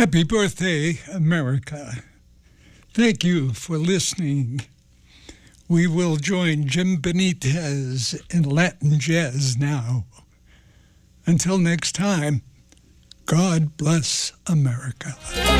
Happy birthday, America. Thank you for listening. We will join Jim Benitez in Latin jazz now. Until next time, God bless America.